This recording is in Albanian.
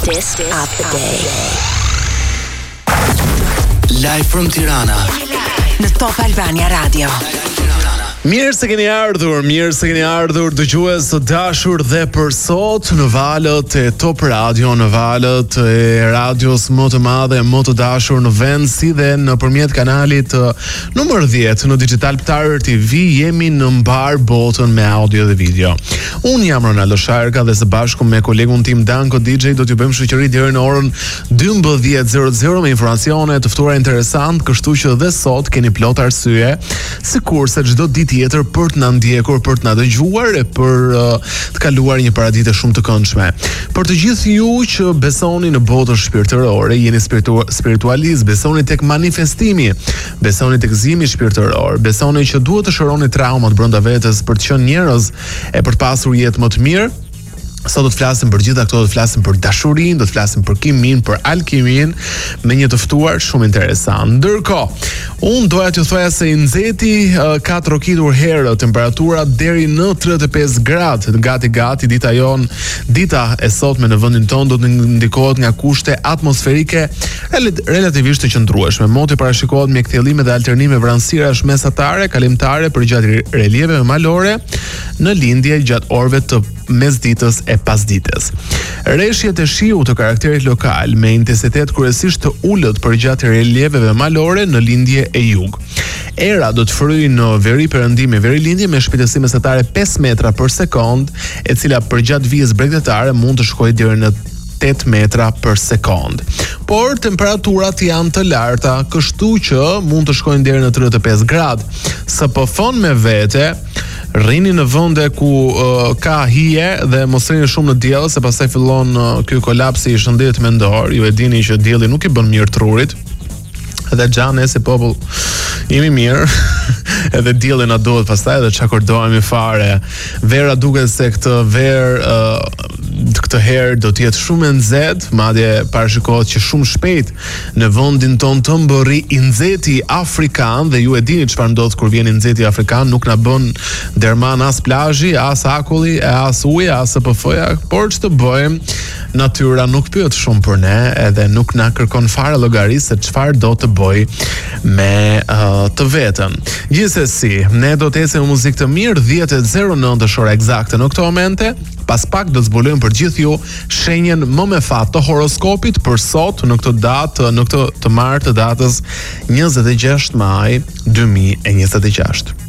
Artist of the day. Live from Tirana. Në Top Albania Radio. Mirë se keni ardhur dëgjues të dashur dhe për sot në valët e Top Radio, në valët e radios më të madhe, më të dashur në vend, si dhe nëpërmjet kanalit numër 10 në Digital Ptar TV, jemi në mbar botën me audio dhe video. Unë jam Ronaldo Sharka dhe së bashku me kolegun tim Danko DJ do t'ju bëjmë shoqëri deri në orën 12:00 me informacione të ftuara interesant, kështu që dhe sot keni plot arsye, sikurse çdo ditë tjetër për të na ndjekur, për të na dëgjuar e për të kaluar një paraditë shumë të këndshme. Për të gjithë ju që besoni në botën shpirtërore, jeni spiritualist, besoni tek manifestimi, besoni tek gëzimi shpirtëror, besoni që duhet të shëroni traumat brenda vetes për të qenë njerëz e për të pasur jetë më të mirë. Sot do të flasim për gjitha këto, do të flasim për dashurinë, do të flasim për kimin, për alkimin, me një të ftuar shumë interesant. Ndërkohë, unë doja t'ju thoja se i nxehti ka trokitur herë temperatura deri në 35 gradë, gati dita e sotme në vendin tonë do të ndikohet nga kushte atmosferike relativisht të qëndrueshme. Moti parashikohet me kthjellime dhe alternime vranësirash mesatare, kalimtare për gjatë relieveve malore në lindje gjatë orëve të mesditës e pasdites. Rreshjet e shiut të karakterit lokal me intensitet kryesisht të ulët për gjatë relieveve malore në lindje e jug. Era do të fryjë në veri perëndime, veri lindje me shpejtësi mesatare 5 metra për sekond, e cila për gjatë vijës bregdetare mund të shkojë deri në 8 metra për sekond. Por temperaturat janë të larta, kështu që mund të shkojnë deri në 35 gradë. Sa po thon me vete, rrini në vende ku ka hije dhe mos rini shumë në diell, se pastaj fillon ky kolapsi i shëndetit mendor. Ju e dini që dielli nuk i bën mirë trurit. Edhe xhanë si popull jemi mirë. Edhe dielli na duhet pastaj edhe çakordohemi fare. Vera duket se këtë herë do të jetë shumë e nxehtë, madje parashikohet që shumë shpejt në vendin tonë të mbërri i nxehti afrikan, dhe ju e dini çfarë ndodh kur vjen i nxehti afrikan, nuk na bën derman as plazhi, as akulli, as uji, as SPF-ja, por ç'të bëjmë, natyra nuk pyet shumë për ne, edhe nuk na kërkon fare llogari se çfarë do të bëj me të vetën. Gjithsesi, ne do të ecim muzikë të mirë, 10:09 është ora eksakte në këtë momente. Pas pak do të zbulojmë për gjithë ju shenjen më me fat të horoskopit për sot në këtë datë, në këtë të martë të datës 26 maj 2026.